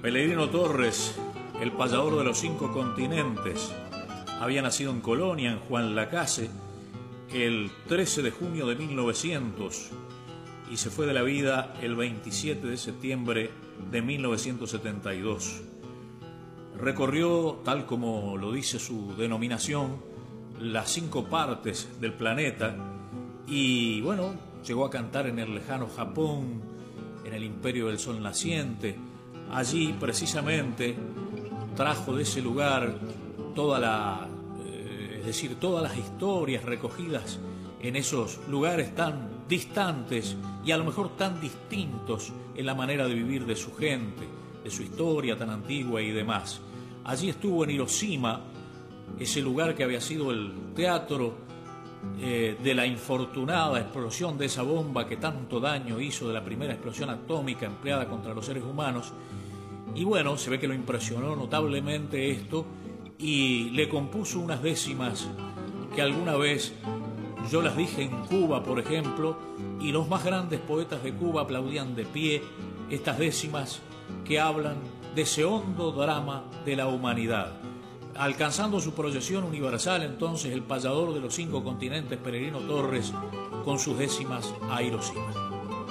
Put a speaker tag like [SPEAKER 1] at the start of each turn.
[SPEAKER 1] Peregrino Torres, el payador de los 5 continentes, había nacido en Colonia, en Juan Lacase, el 13 de junio de 1900 y se fue de la vida el 27 de septiembre de 1972. Recorrió, tal como lo dice su denominación, las 5 partes del planeta y, bueno, llegó a cantar en el lejano Japón, en el Imperio del Sol Naciente. Allí, precisamente, trajo de ese lugar todas las historias recogidas en esos lugares tan distantes y a lo mejor tan distintos en la manera de vivir de su gente, de su historia tan antigua y demás. Allí estuvo en Hiroshima, ese lugar que había sido el teatro de la infortunada explosión de esa bomba que tanto daño hizo, de la primera explosión atómica empleada contra los seres humanos. Y bueno, se ve que lo impresionó notablemente esto y le compuso unas décimas que alguna vez yo las dije en Cuba, por ejemplo, y los más grandes poetas de Cuba aplaudían de pie estas décimas que hablan de ese hondo drama de la humanidad. Alcanzando su proyección universal, entonces, el payador de los 5 continentes, Peregrino Torres, con sus décimas a Hiroshima.